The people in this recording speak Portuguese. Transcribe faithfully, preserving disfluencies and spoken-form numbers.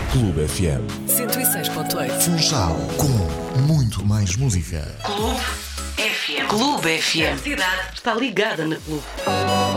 Clube F M. cento e seis ponto oito. Funchal, com muito mais música. Clube F M. Clube F M. A cidade está ligada na Clube.